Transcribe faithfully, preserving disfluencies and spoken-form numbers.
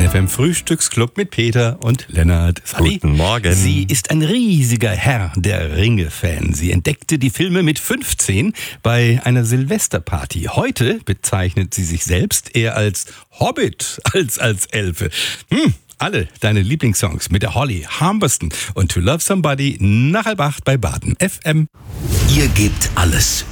F M Frühstücksclub mit Peter und Lennart. Sally, Guten Morgen. Sie ist ein riesiger Herr der Ringe-Fan. Sie entdeckte die Filme mit fünfzehn bei einer Silvesterparty. Heute bezeichnet sie sich selbst eher als Hobbit als als Elfe. Hm. Alle deine Lieblingssongs mit der Holly Humberston und To Love Somebody nach halb acht bei Baden F M. Ihr gebt alles,